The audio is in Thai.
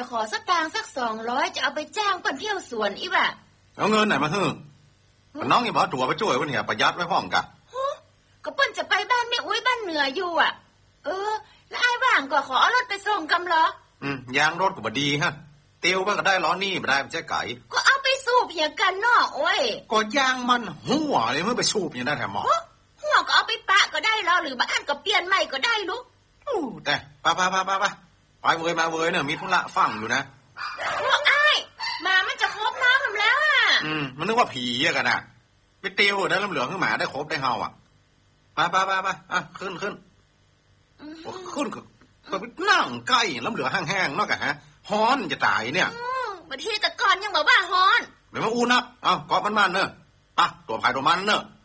ขอสักตังค์สัก200จะเอาไปจ้างเปิ้นเที่ยวสวนอีว่ะเอาเงินไหนมาฮึน้องอย่าบอกตัวไปช่วยวันนี้ประหยัดไว้พร้อมกันก็เปิ้นจะไปบ้านแม่อุ้ยบ้านเหนืออยู่อ่ะแล้วไอ้ว่างก็ขอเอารถไปส่งกำเหรอยางรถก็บ่ดีฮะเตียวก็ได้ล้อนี่บ่ได้ไม่ใช่ไก่ก็เอาไปสูบอย่างกันเนาะโอ้ยก็ยางมันหัวเลยเมื่อไปสูบอย่างได้แถมหมอหัวก็เอาไปปะก็ได้แล้วหรือบ้านก็เปลี่ยนใหม่ก็ได้ลูกแต่ไปเว้ยมาเว้ยเนี่ยมีธุระฟังอยู่นะพวกไอ้มามันจะครบน้ำผมแล้วอ่ะมันนึกว่าผีอะกันนะไปเตียวได้ลำเหลืองขึ้นหมาได้ครบได้เฮาอ่ะไปขึ้นขึ้นก็ไปนั่งใกล้ลำเหลืองแห้งๆเนาะกะฮะฮ้อนจะตายเนี่ยบางทีแต่ก่อนยังบอกว่าฮ้อนไม่มาอู้นับเกาะมันเนอะตัวภายตัวมันเนอะ